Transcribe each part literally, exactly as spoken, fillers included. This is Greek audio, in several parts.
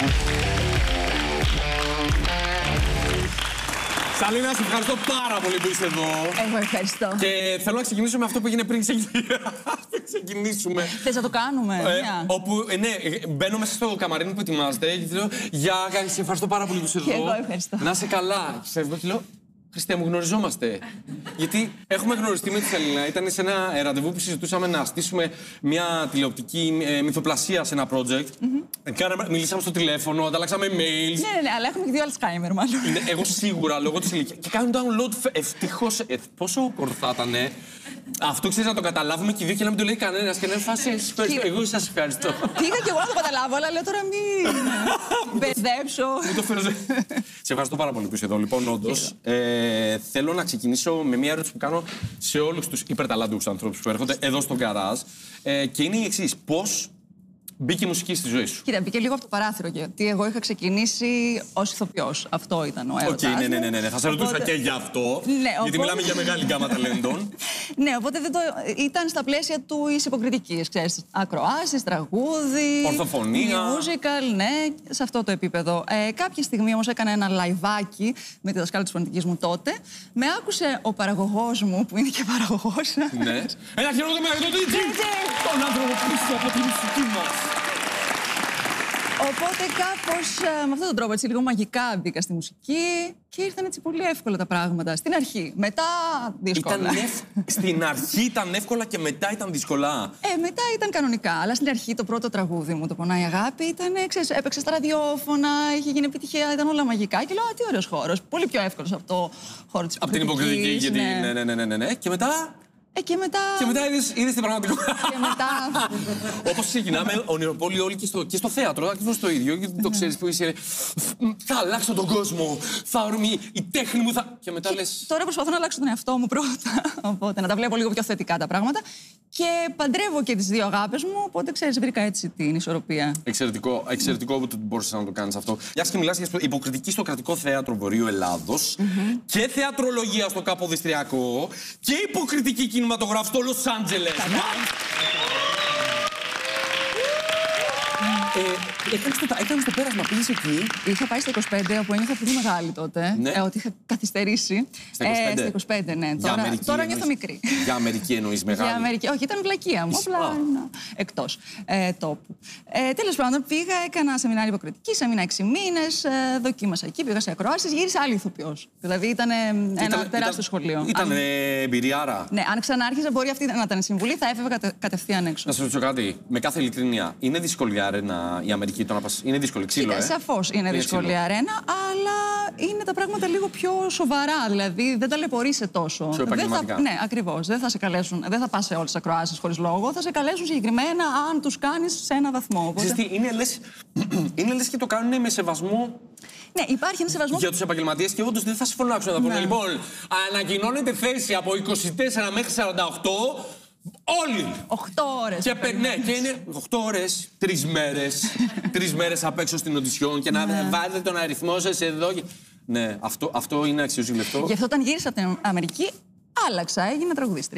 Σαλίνα, σε ευχαριστώ πάρα πολύ που είσαι εδώ. Εγώ ευχαριστώ. Και θέλω να ξεκινήσω με αυτό που έγινε πριν ξεκινήσουμε. Θες να το κάνουμε, ε, yeah. Όπου, ε, ναι, μπαίνω μέσα στο καμαρίνι που ετοιμάζεται και λέω, γεια, σε ευχαριστώ πάρα πολύ που είσαι εδώ. Και εγώ ευχαριστώ. Να είσαι καλά. Σε εγώ και λέω, Χριστέ μου, γνωριζόμαστε. Γιατί έχουμε γνωριστεί με τη Σαλίνα. Ήταν σε ένα ραντεβού που συζητούσαμε να στήσουμε μια τηλεοπτική ε, μυθοπλασία σε ένα project. Mm-hmm. Κάναμε, μιλήσαμε στο τηλέφωνο, ανταλλάξαμε mails. Ναι, ναι, ναι, αλλά έχουμε και δύο Alzheimer, μάλλον. Ναι, εγώ σίγουρα λόγω τη ηλικία. Και κάνουν download. Ευτυχώς. Ε, πόσο κορθά ήτανε. Αυτό ξέρει να το καταλάβουμε και οι δύο και να μην το λέει κανένα. Και να είναι φάση. Εγώ σα ευχαριστώ. Πήγα και εγώ να το καταλάβω, αλλά λέω τώρα μην μπερδέψω. Μην το φέρω. Σε ευχαριστώ πάρα πολύ που είσαι εδώ. Λοιπόν, όντως, ε, θέλω να ξεκινήσω με μια ερώτηση που κάνω σε όλους τους υπερταλάντους ανθρώπους που έρχονται εδώ στο γκαράζ. Ε, και είναι η εξής. Πώς μπήκε η μουσική στη ζωή σου? Κοίτα, μπήκε λίγο από το παράθυρο, γιατί εγώ είχα ξεκινήσει ως ηθοποιός. Αυτό ήταν ο έρωτας. Οκ, okay, ναι, ναι, ναι, ναι. Θα σε ρωτούσα οπότε... και γι' αυτό. Ναι, γιατί οπότε... μιλάμε για μεγάλη γκάμα ταλέντων. Ναι, οπότε δεν το... ήταν στα πλαίσια του εις υποκριτικής, ξέρεις. Ακροάσεις, τραγούδι. Ορθοφωνία. Musical, ναι, σε αυτό το επίπεδο. Ε, κάποια στιγμή όμως έκανα ένα λαϊβάκι με τη δασκάλα της φωνητικής μου τότε. Με άκουσε ο παραγωγός μου, που είναι και παραγωγός. Ναι. Ένα χειρότερο με το τι τον άνθρωπο πίσω από τη μουσική μας. Οπότε κάπως με αυτόν τον τρόπο, έτσι λίγο μαγικά μπήκα στη μουσική και ήρθαν έτσι πολύ εύκολα τα πράγματα. Στην αρχή. Μετά δύσκολα. Ήταν ευ... Στην αρχή ήταν εύκολα και μετά ήταν δύσκολα. Ε, μετά ήταν κανονικά. Αλλά στην αρχή το πρώτο τραγούδι μου, το Πονάει η Αγάπη, ήταν, ξέρεις, έπαιξε στα ραδιόφωνα, είχε γίνει επιτυχία, ήταν όλα μαγικά. Και λέω, α, τι ωραίος χώρος. Πολύ πιο εύκολος από το χώρο της υποκριτικής. Από την υποκριτική, γιατί. Ναι, ναι, ναι, ναι, ναι, ναι. Και μετά. Ε, και μετά. Και μετά είδες, είδες την πραγματικότητα. Και μετά. Όπως ξεκινάμε, ονειροπόλοι όλοι και στο, και στο θέατρο, ακριβώς το ίδιο. Γιατί το ξέρεις που είσαι. Θα αλλάξω τον κόσμο. Θα ορμεί η τέχνη μου. Θα... Και μετά και λες. Τώρα προσπαθώ να αλλάξω τον εαυτό μου πρώτα. Οπότε να τα βλέπω λίγο πιο θετικά τα πράγματα. Και παντρεύω και τις δύο αγάπες μου. Οπότε ξέρεις, βρήκα έτσι την ισορροπία. Εξαιρετικό, εξαιρετικό που μπορείς να το κάνεις αυτό. Μιας και μιλάς για υποκριτική στο Κρατικό Θέατρο Βορείου Ελλάδος mm-hmm. και θεατρολογία στο Καποδιστριακό και υποκριτική κινηματογράφη στο Λος Άντζελες. Ε, έκανες, το, έκανες το πέρασμα, πήγες εκεί. Είχα πάει στα είκοσι πέντε, όπου ένιωθα πολύ μεγάλη τότε. Ναι. Ε, ότι είχα καθυστερήσει. Στα είκοσι πέντε, ε, στα είκοσι πέντε ναι. Τώρα, Αμερική, τώρα νιώθω μικρή. Για Αμερική εννοείς μεγάλη? Για Αμερική, όχι, ήταν βλακεία μου. Απλά ήμουν εκτός ε, τόπου. Ε, τέλος πάντων, πήγα, έκανα σεμινάρια υποκριτικής, έμεινα έξι μήνες, ε, δοκίμασα εκεί, πήγα σε ακροάσεις, γύρισα άλλη ηθοποιός. Δηλαδή ήταν ε, ένα ήταν, τεράστιο ήταν, σχολείο. Ήταν αν... εμπειριάρα. Ναι, αν ξανάρχιζα, μπορεί αυτή να ήταν συμβουλή, θα έφευγα κατε, κατευθείαν έξω. Να σου ρωτήσω κάτι, με κάθε ειλικρίνεια, είναι δύσκολη αρένα η Αμερική, το να πας. Είναι δύσκολη, ξύλο, Κοίτα, ε. σαφώς είναι, είναι δύσκολη η αρένα, αλλά είναι τα πράγματα λίγο πιο σοβαρά. Δηλαδή δεν ταλαιπωρείσαι τόσο. Πιο επαγγελματικά. Θα, ναι, ακριβώς. Δεν θα σε καλέσουν, δεν θα πας σε όλες τις ακροάσεις χωρίς λόγο. Θα σε καλέσουν συγκεκριμένα αν τους κάνεις σε ένα βαθμό. Οπότε... Ξέρεις τι, είναι λες, είναι λες και το κάνουν με σεβασμό. Ναι, υπάρχει ένα σεβασμό. Για τους επαγγελματίες και όντως δεν θα σε φωνάξουν να πούνε. Λοιπόν, ανακοινώνεται θέση από είκοσι τέσσερα μέχρι σαράντα οκτώ. Όλοι! Οκτώ ώρες. Και, ναι, και είναι οκτώ ώρες, τρεις μέρες. Τρεις μέρες απ' έξω στην οντισιόν και να ναι. βάλετε τον αριθμό σας εδώ. Και... Ναι, αυτό, αυτό είναι αξιοζήλευτο. Γι' αυτό όταν γύρισα από την Αμερική, άλλαξα, έγινα τραγουδίστρια.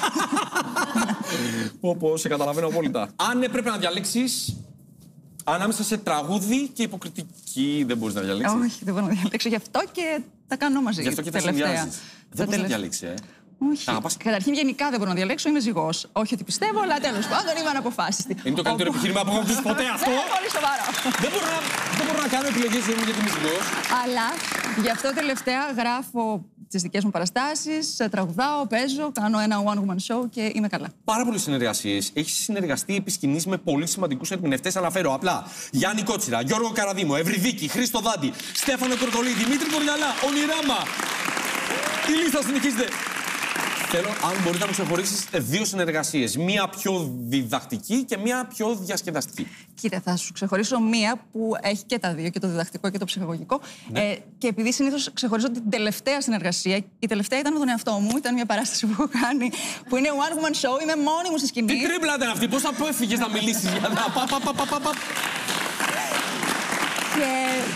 Πω πω, σε καταλαβαίνω απόλυτα. Αν έπρεπε να διαλέξεις ανάμεσα σε τραγούδι και υποκριτική, δεν μπορείς να διαλέξεις. Όχι, δεν μπορώ να διαλέξω. Γι' αυτό και τα κάνω μαζί. Γι' αυτό και τα συνδυάζεις. Δεν μπορείς να διαλέξεις, ε. Όχι. Πας... Καταρχήν, γενικά δεν μπορώ να διαλέξω, είμαι ζυγός. Όχι ότι πιστεύω, αλλά τέλος πάντων είμαι αναποφάσιστη. Είναι το καλύτερο Οπό... επιχείρημα που έχω ακούσει ποτέ αυτό. Είναι πολύ σοβαρό. Δεν μπορώ να, δεν μπορώ να κάνω επιλογές γιατί είμαι ζυγός. Αλλά γι' αυτό τελευταία γράφω τις δικές μου παραστάσεις, τραγουδάω, παίζω, κάνω ένα one-woman show και είμαι καλά. Πάρα πολλές συνεργασίες. Έχεις συνεργαστεί επί σκηνής με πολύ σημαντικούς ερμηνευτές. Αναφέρω απλά Γιάννη Κότσιρα, Γιώργο Καραδήμο, Ευρυδίκη, Χρήστο Δάντη, Στέφανο Κορκολί, Δημήτρη Κοριαλά, Ονειράμα. Η λίστα συνεχίζεται. Θέλω, αν μπορείς να μου ξεχωρίσεις δύο συνεργασίες. Μία πιο διδακτική και μία πιο διασκεδαστική. Κοίτα, θα σου ξεχωρίσω μία που έχει και τα δύο, και το διδακτικό και το ψυχαγωγικό. Ναι. Ε, και επειδή συνήθως ξεχωρίζω την τελευταία συνεργασία, η τελευταία ήταν με τον εαυτό μου, ήταν μια παράσταση που έχω κάνει, που είναι one woman show, είμαι μόνη μου στη σκηνή. Τι τρίπλα ήταν αυτή, πώς απέφυγες να μιλήσεις για να πα, πα, πα, πα, πα, πα. Και...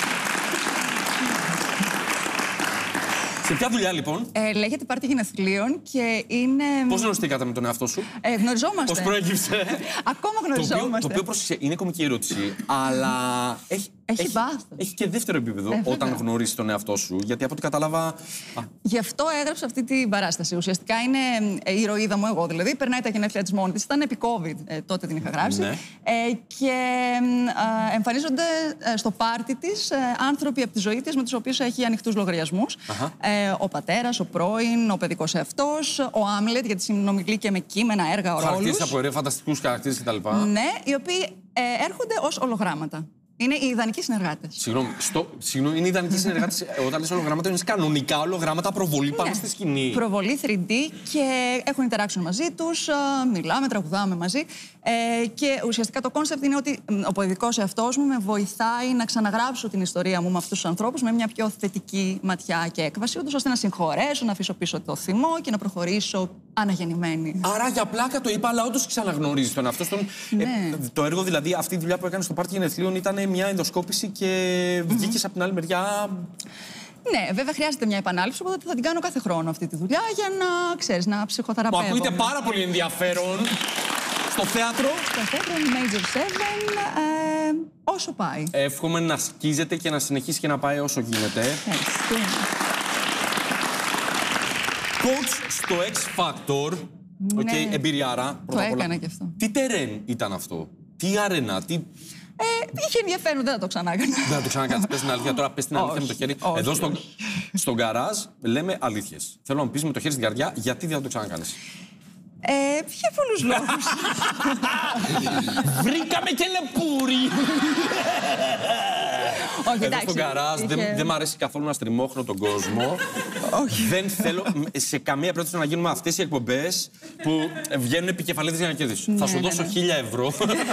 Σε ποια δουλειά, λοιπόν? Ε, λέγεται Πάρτι Γενεθλίων και είναι. Πώς γνωριστήκατε με τον εαυτό σου? Ε, γνωριζόμαστε. Πώς προέκυψε? Ακόμα γνωριζόμαστε. Το οποίο, το οποίο πρόσεξε, είναι κομική ερώτηση, αλλά έχει, Έχει, έχει βάθος. Έχει και δεύτερο επίπεδο ε, όταν γνωρίσεις τον εαυτό σου. Γιατί από ό,τι κατάλαβα. Α. Γι' αυτό έγραψα αυτή την παράσταση. Ουσιαστικά είναι η ηρωίδα μου, εγώ δηλαδή. Περνάει τα γενέθλια της μόνη της. Ήταν επί COVID, ε, τότε την είχα γράψει. Ναι. Ε, και ε, εμφανίζονται ε, στο πάρτι της ε, άνθρωποι από τη ζωή της με τους οποίους έχει ανοιχτούς λογαριασμούς. Ε, ο πατέρας, ο πρώην, ο παιδικός εαυτός, ο Άμλετ, γιατί συνομιλεί και με κείμενα, έργα, ρόλους. Χαρακτήρες από ωραία, φανταστικούς χαρακτήρες κτλ. Ναι, οι οποίοι ε, έρχονται ως ολογράμματα. Είναι οι ιδανικοί συνεργάτες. Συγγνώμη, στο, συγγνώμη είναι ιδανικοί συνεργάτες. Όταν λες ολογράμματα, είναι κανονικά ολογράμματα προβολή πάνω ναι. στη σκηνή. Προβολή θρι ντι και έχουν interaction μαζί τους, μιλάμε, τραγουδάμε μαζί. Ε, και ουσιαστικά το κόνσεπτ είναι ότι ο παιδικός εαυτός μου με βοηθάει να ξαναγράψω την ιστορία μου με αυτούς τους ανθρώπους με μια πιο θετική ματιά και έκβαση, ούτως ώστε να συγχωρέσω, να αφήσω πίσω το θυμό και να προχωρήσω αναγεννημένη. Άρα για πλάκα το είπα, αλλά όντως ξαναγνωρίζεις τον εαυτό στον. Ναι. Ε, το έργο δηλαδή, αυτή η δουλειά που έκανε στο πάρτι γενεθλίων ήταν μια ενδοσκόπηση και mm-hmm. βγήκες από την άλλη μεριά. Ναι, βέβαια χρειάζεται μια επανάληψη, οπότε θα την κάνω κάθε χρόνο αυτή τη δουλειά για να, ξέρεις, να ψυχοθεραπεύω. Που ακούγεται πάρα πολύ ενδιαφέρον. Στο θέατρο. Στο θέατρο Major seven, ε, όσο πάει. Εύχομαι να σκίζεται και να συνεχίσει και να πάει όσο γίνεται. Ευχαριστώ. Coach στο X Factor. Οκ, Ναι. okay, εμπειριάρα. Το έκανα και αυτό. Τι τερέν ήταν αυτό, τι άρενα, τι. Ε, είχε ενδιαφέρον, δεν θα το ξανά έκανα. Δεν θα το ξανακάνεις. Πες την αλήθεια τώρα, πες την αλήθεια με το χέρι. Όχι, Εδώ στον, όχι. στον γκαράζ λέμε αλήθειες. Θέλω να μου πεις με το χέρι στην καρδιά γιατί δεν θα το ξανακάνεις. Ε, για πολλούς λόγους. Βρήκαμε και λεπούρι! Όχι, Εδώ εντάξει. στον γκαράζ είχε... δεν, δεν μ' αρέσει καθόλου να στριμώχνω τον κόσμο. Όχι. Δεν θέλω σε καμία περίπτωση να γίνουμε αυτές οι εκπομπές που βγαίνουν επικεφαλίδες για να κερδίσουν. Ναι, Θα σου ναι, δώσω ναι. χίλια ευρώ.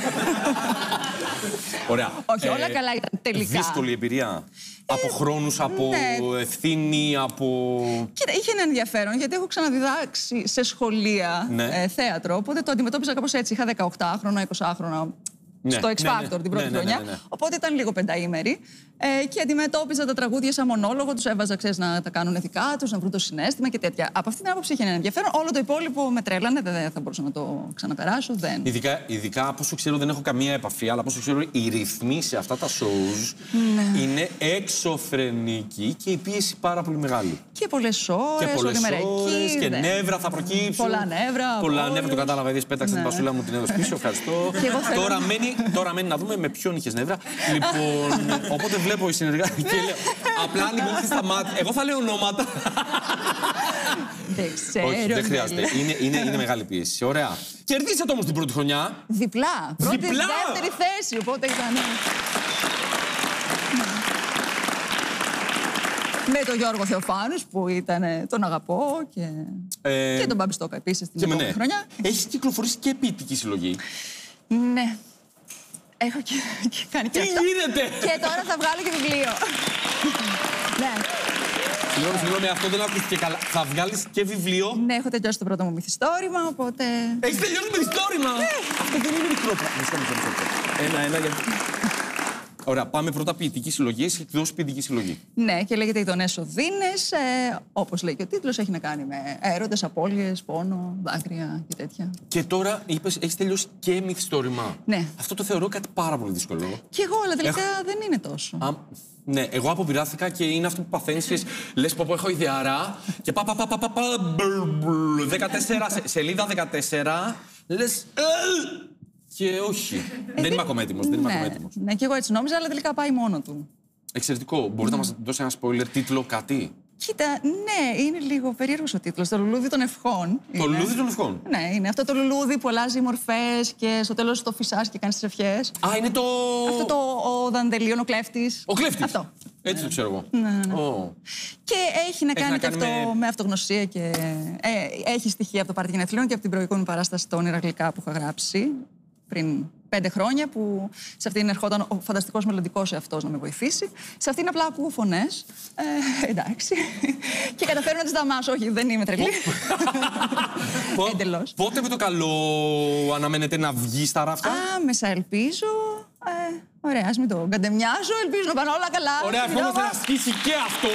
Ωραία. Όχι, όλα καλά ήταν τελικά. Δύσκολη εμπειρία. Από χρόνους, από ναι. ευθύνη, από. Κοίτα, είχε ένα ενδιαφέρον γιατί έχω ξαναδιδάξει σε σχολεία Ναι. ε, θέατρο. Οπότε το αντιμετώπιζα κάπως έτσι. Είχα δεκαοκτάχρονο, εικοσάχρονο Ναι, στο X ναι, Factor ναι, την πρώτη ναι, ναι, χρονιά. ναι, ναι. Οπότε ήταν λίγο πενταήμερη. Ε, και αντιμετώπιζα τα τραγούδια σαν μονόλογο. Τους έβαζα, ξέρεις, να τα κάνουν δικά τους, να βρουν το συναίσθημα και τέτοια. Από αυτή την άποψη είχε ένα ενδιαφέρον. Όλο το υπόλοιπο με τρέλανε. Δεν θα μπορούσα να το ξαναπεράσω. Δεν. Ειδικά, ειδικά από όσο ξέρω, δεν έχω καμία επαφή, αλλά από όσο ξέρω, οι ρυθμοί σε αυτά τα shows ναι. είναι εξωφρενικοί και η πίεση πάρα πολύ μεγάλη. Και πολλές ώρες, και πολλές ώρες και δεν... νεύρα θα προκύψουν. Πολλά νεύρα. Πολλά όλους. νεύρα, το κατάλαβα. Είδες, πέταξε ναι. την πασούλα μου, την έδωσε πίσω. Ευχαριστώ. θέλω... τώρα, μένει, τώρα μένει να δούμε με ποιον είχες νεύρα. Λοιπόν, οπότε βλέπω οι συνεργάτες και λέω. Απλά ανοίγουν στα μάτια. Εγώ θα λέω ονόματα. Δεν ξέρω. Όχι, δεν χρειάζεται. Είναι, είναι, είναι μεγάλη πίεση. Ωραία. Κερδίσατε όμως την πρώτη χρονιά. Διπλά. Πρώτη, Διπλά. δεύτερη θέση. Οπότε ήταν. Με τον Γιώργο Θεοφάνους που ήταν, τον αγαπώ και, ε... και τον Μπαμπιστόκα επίσης την επόμενη ναι. χρονιά. Έχεις κυκλοφορήσει και ποιητική συλλογή. Ναι. Έχω και, και κάνει και τι αυτό. γίνεται! Και τώρα θα βγάλω και βιβλίο. ναι. Συγγνώμη, συγγνώμη, αυτό δεν ακούστηκε καλά. Θα βγάλεις και βιβλίο. Ναι, έχω τελειώσει το πρώτο μου μυθιστόρημα, οπότε. Έχεις τελειώσει το μυθιστόρημα! Ναι. Αυτό δεν είναι μικρό πράγμα. Μισό, μισό, μισό. Ένα, ένα, γιατί. Ωραία, πάμε πρώτα ποιητική συλλογή. Έχεις εκδώσει ποιητική συλλογή. Ναι, και λέγεται Ειδονές Οδύνες. Ε, όπως λέει και ο τίτλος, έχει να κάνει με έρωτες, απώλειες, πόνο, δάκρυα και τέτοια. Και τώρα είπες, έχεις τελειώσει και μυθιστόρημα. Ναι. Αυτό το θεωρώ κάτι πάρα πολύ δύσκολο. Κι εγώ, αλλά τελικά Έχ... δεν είναι τόσο. Α, ναι, εγώ αποπειράθηκα και είναι αυτό που παθαίνεις και λες πω, πω έχω ιδεαρά και πα, πα, πα, πα, πα, πα δεκατέσσερα, σελίδα δεκατέσσερα, λες και όχι. Ε, δεν είμαι ακόμα έτοιμος, δεν είμαι ναι, ακόμα έτοιμος. Ναι, και εγώ έτσι νόμιζα, αλλά τελικά πάει μόνο του. Εξαιρετικό. Μπορείτε mm. να μας δώσει ένα spoiler, τίτλο, κάτι. Κοίτα, ναι, είναι λίγο περίεργος ο τίτλος. Το λουλούδι των ευχών. Το είναι. λουλούδι των ευχών. Ναι, είναι αυτό το λουλούδι που αλλάζει μορφές και στο τέλος το φυσάς και κάνεις τις ευχές. Α, είναι το. Αυτό το ο δαντελίον, ο κλέφτης. Ο κλέφτης. Αυτό. Έτσι το ξέρω εγώ. Ναι, ναι. Oh. Και έχει να έχει κάνει να και κάνει αυτό με... με αυτογνωσία και. Ε, έχει στοιχεία από το πάρτι γενεθλίων και από την προηγούμενη παράσταση των Ηρακλικά που είχα γράψει πριν πέντε χρόνια, που σε αυτήν ερχόταν ο φανταστικός μελλοντικός εαυτός να με βοηθήσει. Σε αυτήν απλά ακούω φωνές. Ε, εντάξει. Και καταφέρω να τις δαμάσω. Όχι, δεν είμαι τρελή. Εντελώς. Πότε με το καλό αναμένετε να βγει στα ράφτα? Άμεσα ελπίζω. Ε, ωραία, ας μην το καντεμιάζω. Ελπίζω να πάνε όλα καλά. Ωραία, ευχόμαστε να ασκήσει και αυτό.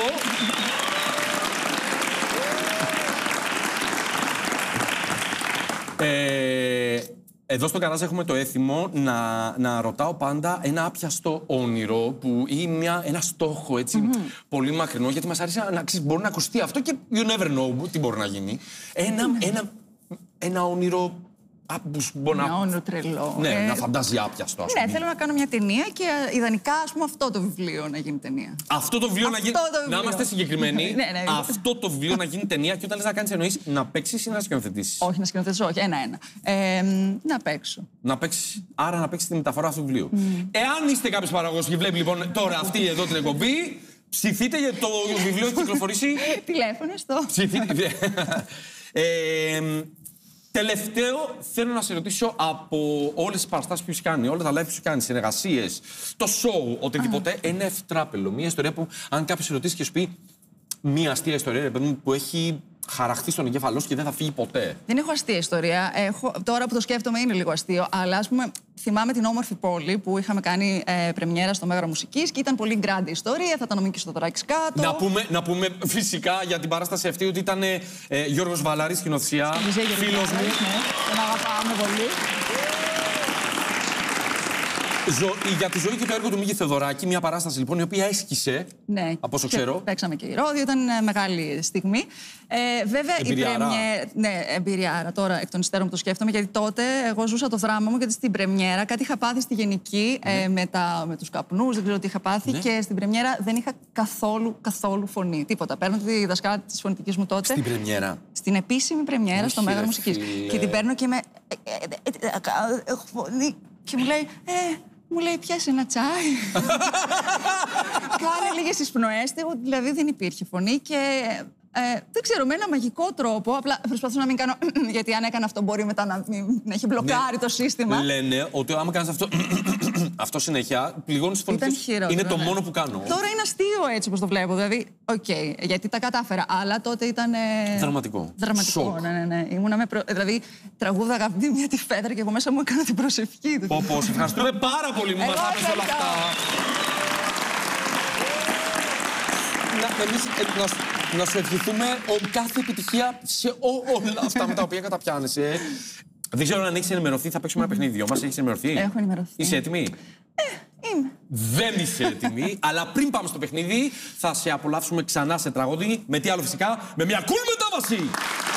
ε, Εδώ στο Καράζ έχουμε το έθιμο να, να ρωτάω πάντα ένα άπιαστο όνειρο που, ή μια, ένα στόχο έτσι, mm-hmm. πολύ μακρινό, γιατί μας αρέσει να ξέρεις, μπορεί να ακουστεί αυτό και you never know τι μπορεί να γίνει. Ένα, mm-hmm. ένα, ένα όνειρο. Μπορεί ένα να... όνειρο τρελό. Ναι, ε... να φαντάζει άπιαστο. Ας ναι, πούμε. θέλω να κάνω μια ταινία και ιδανικά ας πούμε, αυτό το βιβλίο να γίνει ταινία. Αυτό το βιβλίο αυτό να γίνει. Το βιβλίο. Να είμαστε συγκεκριμένοι. ναι, ναι. Αυτό το βιβλίο να γίνει ταινία και όταν λες να κάνεις εννοείς να παίξεις ή να σκηνοθετήσεις. Όχι, να σκηνοθετήσω, όχι. Ένα-ένα. Ε, να παίξω. Να παίξεις, άρα να παίξεις τη μεταφορά αυτού του βιβλίου. Mm. Εάν είστε κάποιος παραγωγός και βλέπει λοιπόν τώρα αυτή εδώ την εκπομπή, ψηθείτε γιατί το βιβλίο έχει κυκλοφορήσει. Τηλέφωνο στο. Ψηθείτε. ε, Τελευταίο, θέλω να σε ρωτήσω από όλες τις παραστάσεις που έχεις κάνει, όλα τα live που έχεις κάνει, συνεργασίες, το show, οτιδήποτε, ένα ευτράπελο. Μια ιστορία που, αν κάποιος σε ρωτήσει και σου πει μια αστεία ιστορία, ρε παιδί μου, που έχει χαραχτεί στον εγκέφαλό σου και δεν θα φύγει ποτέ. Δεν έχω αστεία ιστορία. Έχω, τώρα που το σκέφτομαι είναι λίγο αστείο, αλλά ας πούμε θυμάμαι την όμορφη πόλη που είχαμε κάνει ε, πρεμιέρα στο Μέγαρο Μουσικής και ήταν πολύ γκράντη ιστορία. Θα ήταν ο Μίκης Θοδωράκης κάτω. Να πούμε, να πούμε φυσικά για την παράσταση αυτή ότι ήταν ε, Γιώργος Βαλάρης, σκηνοθεσία, φίλος μου. Ναι, τον αγαπάμε πολύ. Ζω, για τη ζωή και το έργο του Μίκη Θεοδωράκη, μια παράσταση λοιπόν η οποία έσκησε. Ναι, από όσο ξέρω. Παίξαμε και η Ρόδιο, ήταν μεγάλη στιγμή. Ε, βέβαια εμπειριάρα. η πρεμιέρα. Ναι, εμπειριάρα. Τώρα εκ των υστέρων που το σκέφτομαι, γιατί τότε εγώ ζούσα το δράμα μου γιατί στην πρεμιέρα κάτι είχα πάθει στη γενική ναι. ε, με, τα, με τους καπνούς, δεν ξέρω τι είχα πάθει ναι. και στην πρεμιέρα δεν είχα καθόλου, καθόλου φωνή. Τίποτα. Παίρνω τη δασκάλα τη φωνητική μου τότε. Στην πρεμιέρα. Στην επίσημη πρεμιέρα στο Μέγαρο Μουσικής. Και την παίρνω και με. Έχω φωνή. Και μου λέει. Ε, Μου λέει, πιάσε ένα τσάι. Κάνε λίγες εισπνοές, δηλαδή δεν υπήρχε φωνή και ε, δεν ξέρω, με ένα μαγικό τρόπο, απλά προσπαθούσα να μην κάνω, γιατί αν έκανα αυτό μπορεί μετά να, να έχει μπλοκάρει ναι. το σύστημα. Λένε ότι άμα κάνεις αυτό, αυτό συνέχεια, πληγώνεις τη φωνή. Είναι το ναι. μόνο που κάνω. Τώρα είναι αστείο έτσι όπως το βλέπω, δηλαδή, οκ, okay, γιατί τα κατάφερα, αλλά τότε ήταν... Ε, δραματικό. Δραματικό, Σοκ. ναι, ναι, ναι. Ήμουνα με προ... Δηλαδή, τραγούδαγα μια τη φέδρα και εγώ μέσα μου έκανα την προσευχή του. Πω, πω, σε ευχαριστούμε πάρα πολύ που μας άπες όλα αυτά. Να, εμείς, να, να σου ευχηθούμε ο, κάθε επιτυχία σε ό, όλα αυτά με τα οποία καταπιάνεσαι. Δεν ξέρω αν έχεις ενημερωθεί, θα παίξουμε ένα παιχνίδι δυο μας. Έχεις ενημερωθεί? Έχω ενημερωθεί. Είσαι έτοιμη? Ε, είμαι. Δεν είσαι έτοιμη, αλλά πριν πάμε στο παιχνίδι θα σε απολαύσουμε ξανά σε τραγούδι. Με τι άλλο φυσικά? Με μια cool μετάβαση!